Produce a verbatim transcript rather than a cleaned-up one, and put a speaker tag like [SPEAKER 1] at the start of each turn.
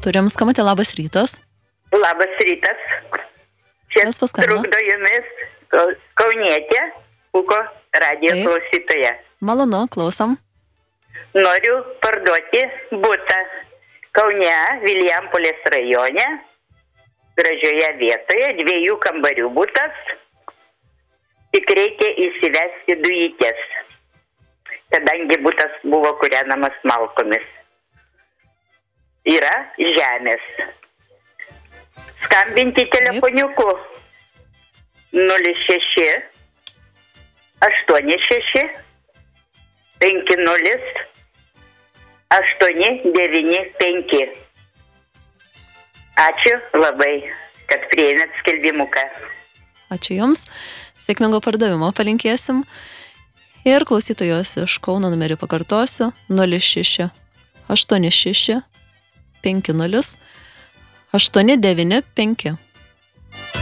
[SPEAKER 1] turim skambutį, labas rytas.
[SPEAKER 2] Labas rytas. Čia
[SPEAKER 1] Kas paskambino?
[SPEAKER 2] trukdo jumis Kau- Kaunietė, Puko radijo
[SPEAKER 1] Taip.
[SPEAKER 2] klausytoja.
[SPEAKER 1] Malonu, klausom.
[SPEAKER 2] Noriu parduoti butą Kaune, Vilijampolės rajone, gražioje vietoje, dviejų kambarių butas. Tik reikia įsivesti dujytės, kadangi butas buvo kūrenamas malkomis. Yra žemės. Skambinti telefoniuku nulis šeši aštuoni šeši penki nulis aštuoni devyni penki. Ačiū labai, kad priėmėt skelbimuką.
[SPEAKER 1] Ačiū Jums. Sėkmingo pardavimo palinkėsim. Ir klausytojos iš Kauno numerį pakartosiu. nulis šeši aštuoni šeši penki nulis aštuoni devyni penki.